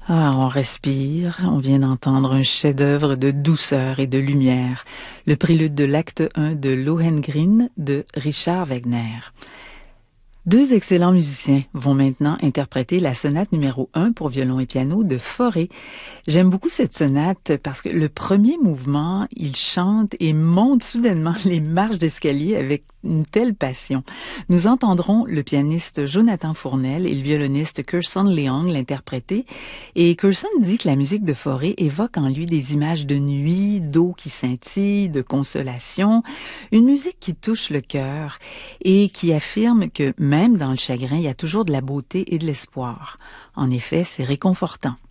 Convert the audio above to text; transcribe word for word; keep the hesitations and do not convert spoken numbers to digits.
Ah, on respire, on vient d'entendre un chef-d'œuvre de douceur et de lumière, le prélude de l'acte un de Lohengrin de Richard Wagner. Deux excellents musiciens vont maintenant interpréter la sonate numéro un pour violon et piano de Fauré. J'aime beaucoup cette sonate parce que le premier mouvement, il chante et monte soudainement les marches d'escalier avec une telle passion. Nous entendrons le pianiste Jonathan Fournel et le violoniste Kirson Leong l'interpréter. Et Kirson dit que la musique de Fauré évoque en lui des images de nuit, d'eau qui scintille, de consolation, une musique qui touche le cœur et qui affirme que même dans le chagrin, il y a toujours de la beauté et de l'espoir. En effet, c'est réconfortant.